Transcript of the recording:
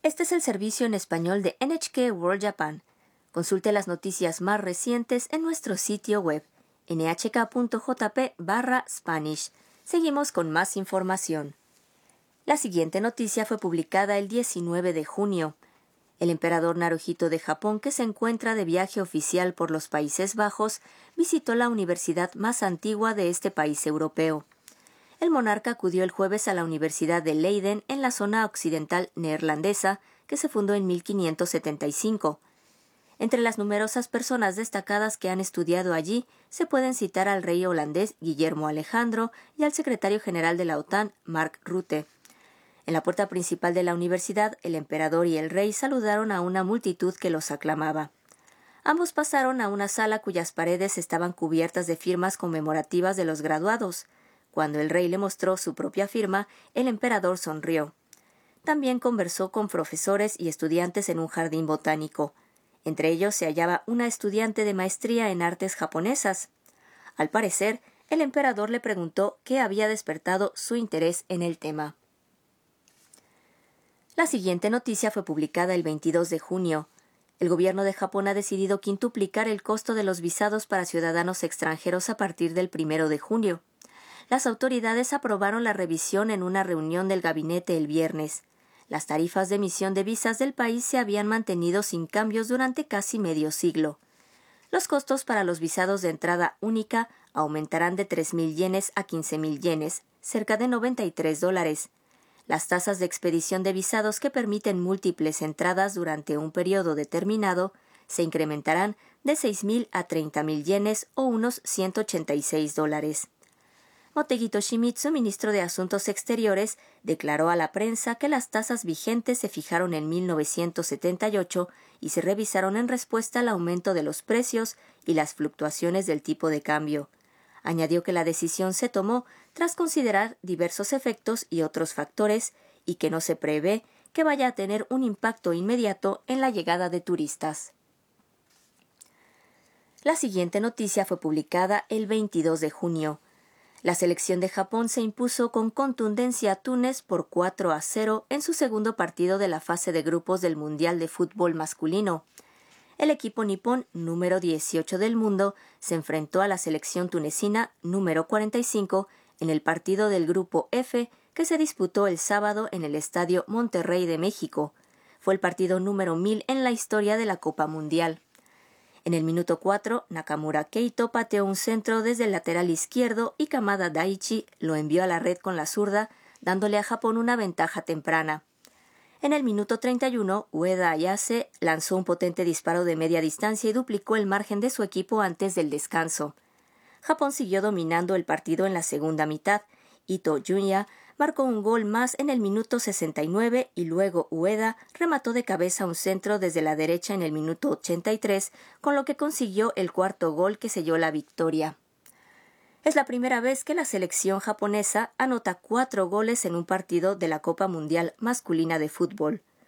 Este es el servicio en español de NHK World Japan. Consulte las noticias más recientes en nuestro sitio web nhk.jp/Spanish. Seguimos con más información. La siguiente noticia fue publicada el 19 de junio. El emperador Naruhito de Japón, que se encuentra de viaje oficial por los Países Bajos, visitó la universidad más antigua de este país europeo. El monarca acudió el jueves a la Universidad de Leiden en la zona occidental neerlandesa, que se fundó en 1575. Entre las numerosas personas destacadas que han estudiado allí, se pueden citar al rey holandés Guillermo Alejandro y al secretario general de la OTAN, Mark Rutte. En la puerta principal de la universidad, el emperador y el rey saludaron a una multitud que los aclamaba. Ambos pasaron a una sala cuyas paredes estaban cubiertas de firmas conmemorativas de los graduados. Cuando el rey le mostró su propia firma, el emperador sonrió. También conversó con profesores y estudiantes en un jardín botánico. Entre ellos se hallaba una estudiante de maestría en artes japonesas. Al parecer, el emperador le preguntó qué había despertado su interés en el tema. La siguiente noticia fue publicada el 22 de junio. El gobierno de Japón ha decidido quintuplicar el costo de los visados para ciudadanos extranjeros a partir del 1 de junio. Las autoridades aprobaron la revisión en una reunión del gabinete el viernes. Las tarifas de emisión de visas del país se habían mantenido sin cambios durante casi medio siglo. Los costos para los visados de entrada única aumentarán de 3.000 yenes a 15.000 yenes, cerca de $93. Las tasas de expedición de visados que permiten múltiples entradas durante un periodo determinado se incrementarán de 6.000 a 30.000 yenes o unos $186. Motegi Toshimitsu, ministro de Asuntos Exteriores, declaró a la prensa que las tasas vigentes se fijaron en 1978 y se revisaron en respuesta al aumento de los precios y las fluctuaciones del tipo de cambio. Añadió que la decisión se tomó tras considerar diversos efectos y otros factores y que no se prevé que vaya a tener un impacto inmediato en la llegada de turistas. La siguiente noticia fue publicada el 22 de junio. La selección de Japón se impuso con contundencia a Túnez por 4-0 en su segundo partido de la fase de grupos del Mundial de Fútbol Masculino. El equipo nipón, número 18 del mundo, se enfrentó a la selección tunecina, número 45, en el partido del Grupo F, que se disputó el sábado en el Estadio Monterrey de México. Fue el partido número 1000 en la historia de la Copa Mundial. En el minuto 4, Nakamura Keito pateó un centro desde el lateral izquierdo y Kamada Daichi lo envió a la red con la zurda, dándole a Japón una ventaja temprana. En el minuto 31, Ueda Ayase lanzó un potente disparo de media distancia y duplicó el margen de su equipo antes del descanso. Japón siguió dominando el partido en la segunda mitad. Ito Junya marcó un gol más en el minuto 69 y luego Ueda remató de cabeza un centro desde la derecha en el minuto 83, con lo que consiguió el cuarto gol que selló la victoria. Es la primera vez que la selección japonesa anota 4 goles en un partido de la Copa Mundial Masculina de Fútbol.